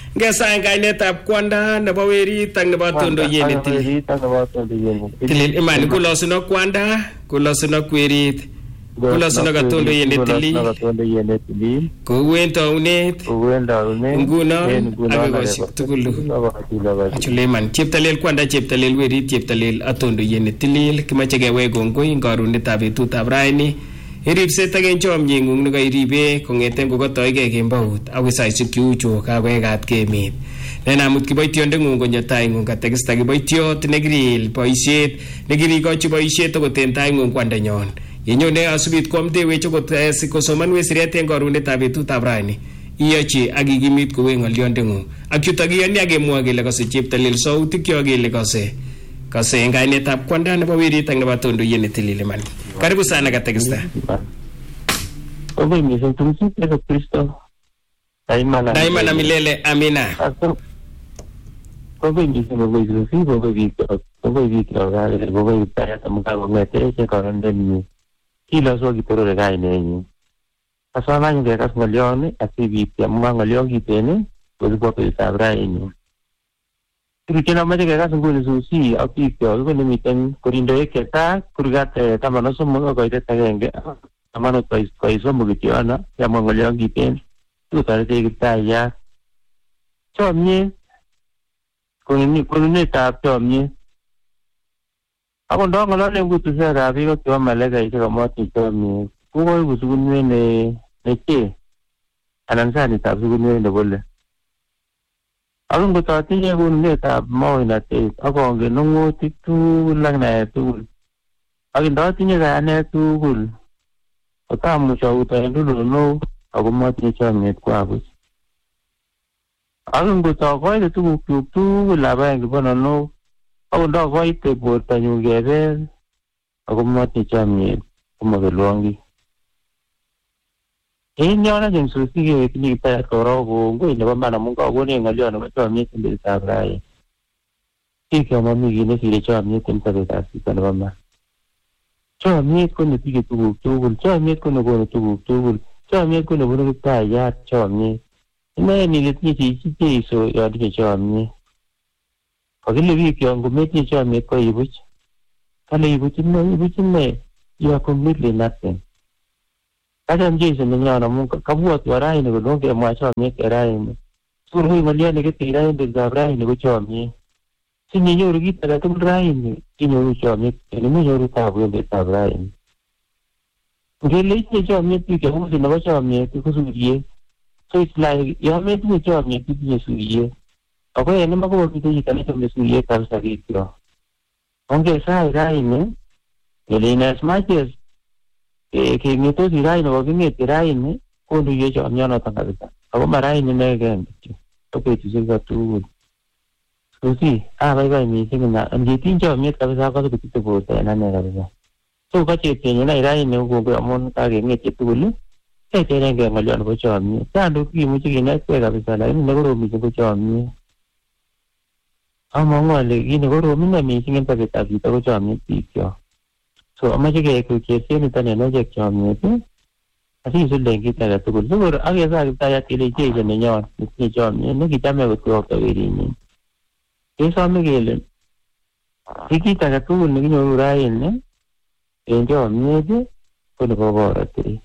Ngesa kainetab kwanda nebo werit ak nebo tondoyet netilil. Tilil iman kulosino kwanda, kulosino werit. Kulosino tondoyet netilil. Kouen taunet. Nguno ak koshik tugul. Achuleman cheptalel kwanda, cheptalel werit, cheptalel atondoyet netilil. Kimache kewek kongoi karunetab betutab raini. Iripset ak en chomyeng'ung nekairibe kong'eten kokotoige kembout akoi saisiek cheuchu kakoekat kemet. Nenamut kiboityondeng'ung konyo taing'ung katekista kiboityot nekiril boisiet nekirikochi boisiet akot en taing'ung kwandanyon. Yenyone asubit koamtewech akot sikosomanwech siret en karunetab betutab raini. Iyochi ak ikimit kowe ng'olyondeng'ung. Ak chutok iyoni ak kemwoe kele kose cheptalel sautik kele kose en kainetab kwanda nebo werit ak nebo tondoyet netilil iman. Karibu sana katekista. Obe mismo tumsifu Yesu Kristo. Daima na milele amina. Obe mismo obe vikio gale obe taya tamuka ngete che karonde ni. Kila so kitoro gai nenyi. Asana nge kas ngalione asibi amwa ngalione kitene kuzipo pesa braini. Kena maje kagas nguni susi apikyo ko nimiten kurindo eketa kurigate tamano somo ko ite tagenge tamano paiso mugitiana ya mongolyo gipen tu tarete gitaya chomye kunni tap chomye ako ndongo lole ngutu sera biko kwa malega ite kamoti chomye kuko gusugunwe ne che anansani tap sugunwe ne bolle Akong kutatinye kununetab moinatet akongen nungutik tugul ak naet tugul. Ak indotinye kayanet tugul kotamuch autoen tulonok ako motinye chomyet kwabuch. Akong kotokoite tugukyuk tugul abaen kibononok ako ndokoite bortanyun kebel ako motinye chomyet komobelwongi. En yon anyun susi ketinye kitayat korok kongoi nebo man amun kakonen ng'olyon nebo chomyet en betutab raini. Kikyo momi kit nesire chomyet en sobetab chito nebo man. Chomyet ko netinye tuguk tugul, chomyet ko nekonu tuguk tugul, chomyet ko nebunu kiptayat chomyet. Inoen ile tinye chichi Jeiso yon tinye chomyet. Kakile bikyo ngometinye chomyet ko ibuch. Kale ibuch ine, you are completely nothing. Kacham Jeiso nenyon amun kabwotwo raini kole ongemwa chomyet en raini. Sikor ng'olyon neketei en betutab raini ko chomyet. Sininyoru kit age tugul raini inyoru chomyet, menyoru tabu en betutab raini. Ngele itinye chomyet bikyo ko nebo chomyet ko suriet. So it's like yon metinye chomyet itinye suriet. Ako en iman komomiten chito nechome suriet kabisa kityo. Ongesai raini ngele in as much as keng'etosi raini koking'eti raini konduye chomyonoton kabisa. Ako ma raini inegen kityo, ko betusiek tugul. Susi abaibai mising ngitinye chomyet kabisa akose kochute borto en ane kabisa. So kachepchenyun ai raini kongoi amun kakeng'etyi tugul kecherengei ng'olyon nebo chomyet. Tanduk kimuche kinetkei kabisa lakini nekorom mising ko chomyet. Among'u ale kit nekorom ine mising en sobetab chito ko chomyet bikyok. So amache kechepsen niton en echek chomyet asisulden kit age tugul. Sikor akesa kiptayat kele Jeiso nenyon netinye chomyet nekichame kot koyokto weritnyin. Kesome kele kit age tugul nekinyoru raini en chomyet ko nebo borotet.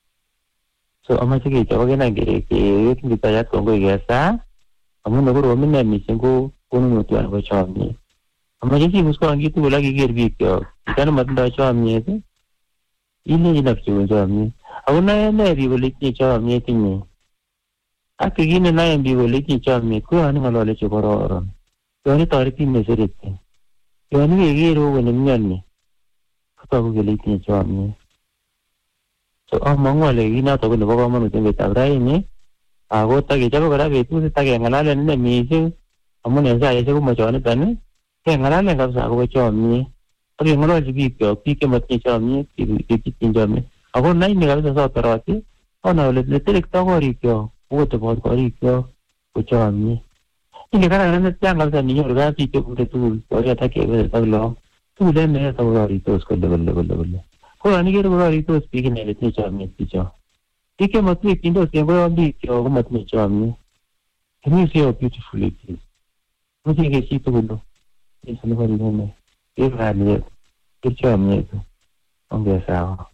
So amache kechobok inai kewekin kiptayat kongoi kesa amun nekorom ine mising ko konunotwon nebo chomyet. Amache simuskon kit tugul ak iker bikyok chito nemotindoi chomyet ilenjin apcheun chomyet. Ako nae biik kole itinye chomyet inye. Ak kit nenaen biik kole itinye chomyet ko yon ing'olole chekororon, yon itoretin nesereti, yon ikekere okot nemyoni kotogu kele itinye chomyet. So among'u ale kit noton ko nebo komonut en betutab raini ako takechobe kora betut takeng'alalen ine mising amun en saisiek komochoniton keng'alalen kabisa akobo chomyet. Ak keng'ololchi bikyok, biik chemotinye chomyet, biik chetinye chomyet. Ako naini kabisa sotoroti onai ole neterektoi korikyok okotobot korikyok ko chomyet. Inge kararan netyan kabisa ninyoru kapchi chekure tugul koket ak chebet ak lagok tugul en meet ako roritos kole. Ko yon ikere kororitos biik inai tinye chomyet bichon. Biik chemotuiyekindos en koyon bikyok komotinye chomyet. Can you see how beautiful it is? What you get to do? It's nobody woman. If I live, it's your mate on the sour.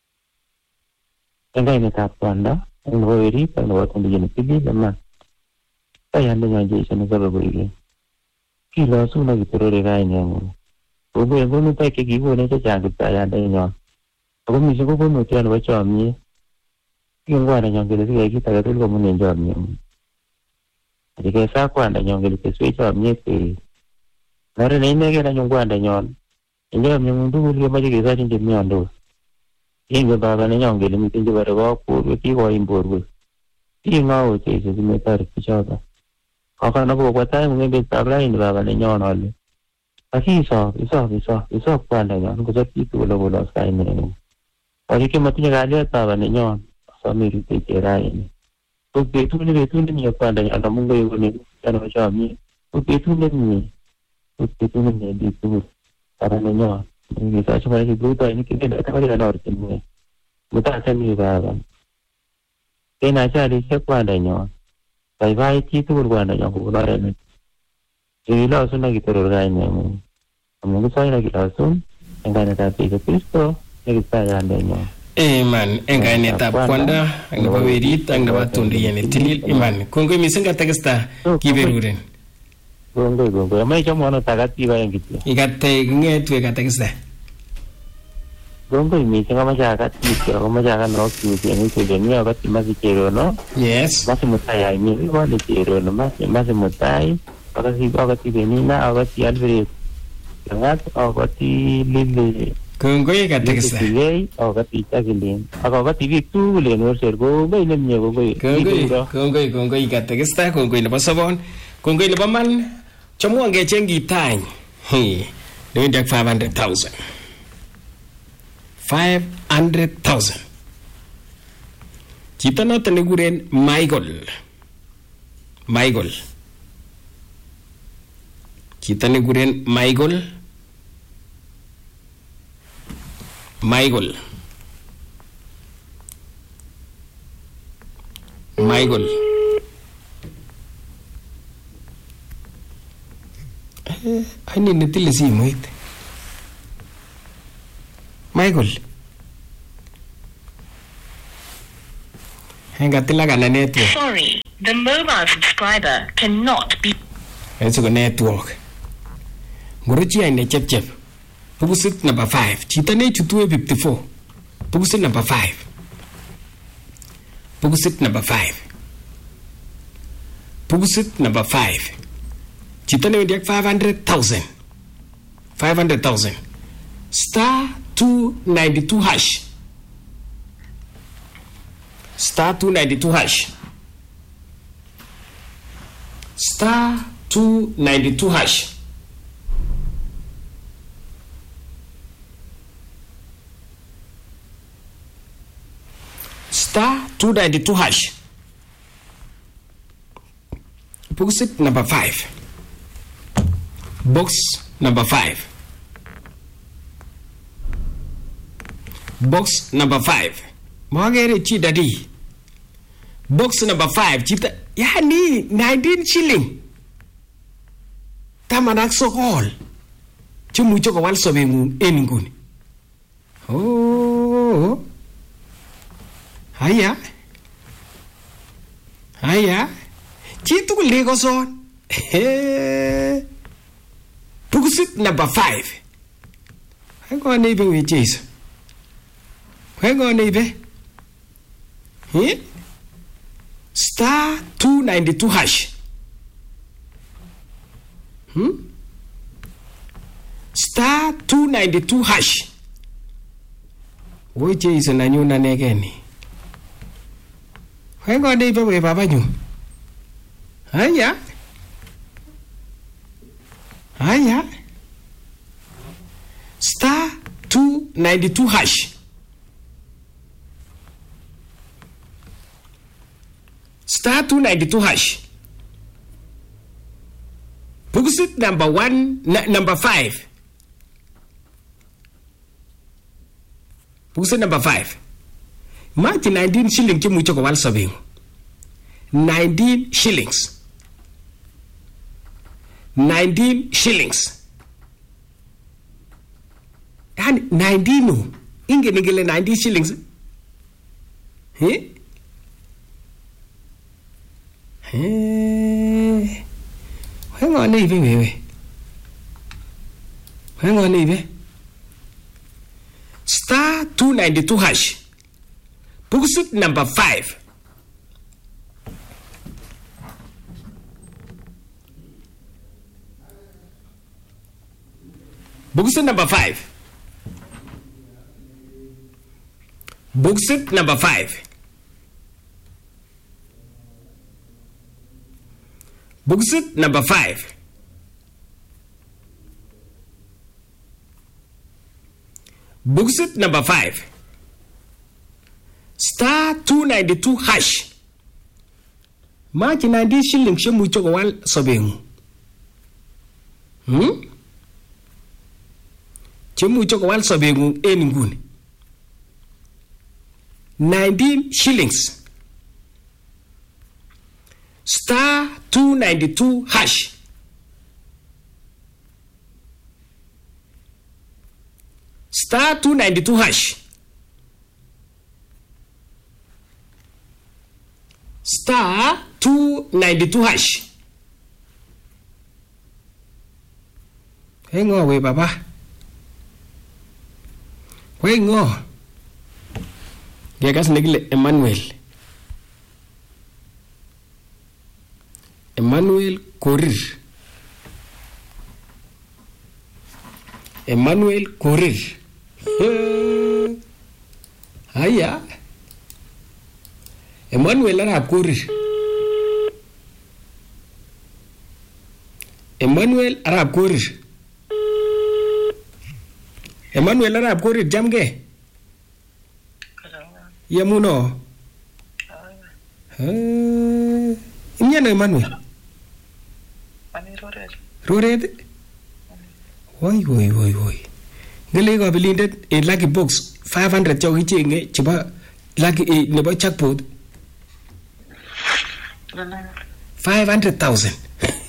And then it up wonder, and worry, and what on the unity, the man. I am the Jason is over again. He lost sooner with the Rodigan. We're going to take a give one at a jacket by a day on. I will miss a woman to tell what you're me. You want a younger lady, I will woman enjoy me. I guess I want a younger lady to switch on me. Not an enemy and you want a yawn. And you have do your magic is writing to me on those. In the Baba and young lady, you think you were a walk with you or in board with. You know, it is a matter of each other. I can't know what time maybe it's a blind Baba and yawn only. But it's off, one and young, because people will over us time anymore. Or you can material idea Baba and yawn, so maybe take a ride. Put the 2 minutes in your plan and a Mumbai will never show me. Put the 2 minutes. Put the 2 minutes, do Paranano. Maybe such a way to do that, you can get a couple of hours in me. Without sending you Baba. Then I tried to check one and yawn. By why people one and young who are in it. You also make it a line. I'm going to sign it out soon, and then I take a pistol, make it by and then. Iman engane tap kwanda ngaba werit ngaba tundi yene tilil iman kongo misenga tagesta kiberuren kongo mai chomono tagati ba ngiti igate ngetwe gatagesta kongo misenga majaga tikero majaga no kiuti ni tujeni abati mazikero no yes masi mutai ni wa ni kero no masi mutai abati benina abati alvere ngat abati lili kongo gatagesta abati tagilin abati vitu le no sergo bai nem nyego bai kongo gatagesta kongo ne basabon kongo ne baman chamuange chengi tany do ndak 500,000 kita na taniguren Michael kita niguren Michael ani netile simoit Michael hanga tilaga na network. Sorry, the mobile subscriber cannot be. It's a network. Gorochi ine chep pugusit number 5 chitane chutu 54 pugusit number 5 pugusit number 5 chitane wendiak 500,000 star 292 hash star 292 hash star 292 hash star 292 hash box number 5 box number 5 box number 5 mwagere chi dadi box number 5 chita yani 19 shilling tamanak sokol chumu choko wal sobengun engun oh haya chitu lego son pugusit number 5 hang on neighbor with Jesus hang on neighbor star 292 hash star 292 hash wo Jesus na nyuna negeni hang on neighbor we baba nyu haya star 292 hash star 292 hash pugusit number 1 number 5 pugusit number 5 mati 19 shilling kimu choko wal sabing 19 shillings 19 shillings. Yani 19 no. Inge nigele 19 shillings. Hang on even wewe. Hang on even. Star 292 hash. Bugsut number 5. Bugsut number 5. Bugsut number 5. Bugsut number 5. Bugsut number 5. Star 292 hash. Machi 90 shilling shemu choko wal sobengu. Chemu choko wal sobengu nguni. 19 shillings. Star 292 hash. Star 292 hash. Star 292 hash. Hang on, wait, Baba. Hang on. Gegas nigile Emmanuel Korir. Emmanuel Korir. Aya. Emmanuel Arab Korir. Emmanuel Arab Korir. Emmanuel Arab Korir jamge. Yamuno. Inyano Emmanuel. Roret. Woi. Ngale ko bilindet in lucky box 500 choki chenge cheba lucky nebo jackpot 500,000.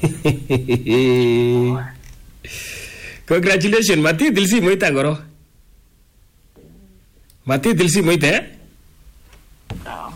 Congratulations, Mati dilsi moita goro. Mati dilsi moita.